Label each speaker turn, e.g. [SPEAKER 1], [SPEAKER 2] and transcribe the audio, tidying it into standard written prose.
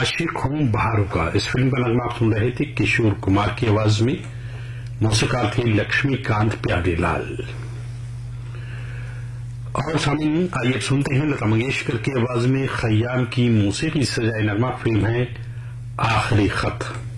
[SPEAKER 1] आशिक हूं बहारों का। इस फिल्म का नगमा आप सुन रहे थे किशोर कुमार की आवाज में। मौसीकार थे लक्ष्मीकांत प्यारेलाल। और सामने आइए सुनते हैं लता मंगेशकर की आवाज में खयाम की मौसीकी सजाए नगमा। फिल्म है आखिरी खत।